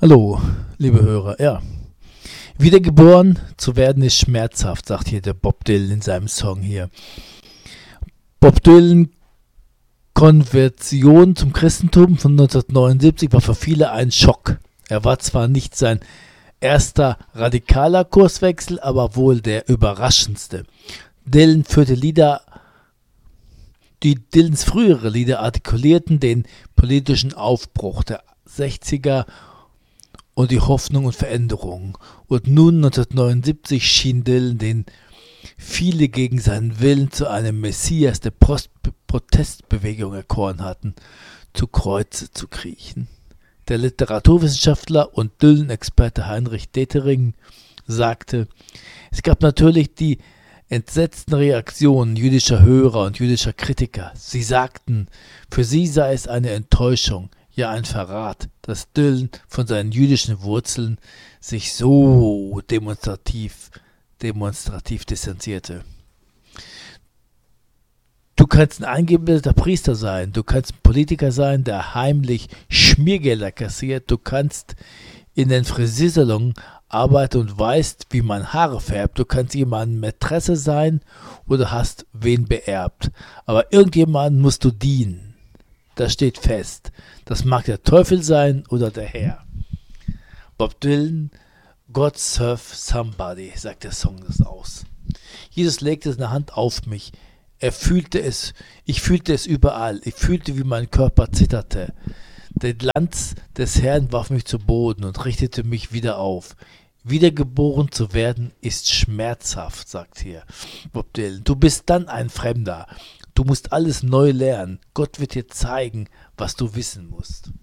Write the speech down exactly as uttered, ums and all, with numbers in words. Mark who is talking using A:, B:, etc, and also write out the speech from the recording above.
A: Hallo, liebe Hörer. Ja, wiedergeboren zu werden ist schmerzhaft, sagt hier der Bob Dylan in seinem Song hier. Bob Dylan Konversion zum Christentum von neunzehnhundertneunundsiebzig war für viele ein Schock. Er war zwar nicht sein erster radikaler Kurswechsel, aber wohl der überraschendste. Dylan führte Lieder, die Dylans frühere Lieder artikulierten den politischen Aufbruch der sechziger und die Hoffnung und Veränderung. Und nun neunzehnhundertneunundsiebzig schien Dylan, den viele gegen seinen Willen zu einem Messias der Post- Protestbewegung erkoren hatten, zu Kreuze zu kriechen. Der Literaturwissenschaftler und Dylan-Experte Heinrich Detering sagte, es gab natürlich die entsetzten Reaktionen jüdischer Hörer und jüdischer Kritiker. Sie sagten, für sie sei es eine Enttäuschung, ja ein Verrat, dass Dylan von seinen jüdischen Wurzeln sich so demonstrativ, demonstrativ distanzierte. Du kannst ein eingebildeter Priester sein, du kannst ein Politiker sein, der heimlich Schmiergelder kassiert, du kannst in den Friseursalon arbeiten und weißt, wie man Haare färbt, du kannst jemandem Mätresse sein oder hast wen beerbt, aber irgendjemandem musst du dienen. Das steht fest. Das mag der Teufel sein oder der Herr. Bob Dylan, God serve somebody, sagt der Song das aus. Jesus legte seine Hand auf mich. Er fühlte es, ich fühlte es überall. Ich fühlte, wie mein Körper zitterte. Der Glanz des Herrn warf mich zu Boden und richtete mich wieder auf. Wiedergeboren zu werden ist schmerzhaft, sagt hier Bob Dylan. Du bist dann ein Fremder. Du musst alles neu lernen. Gott wird dir zeigen, was du wissen musst.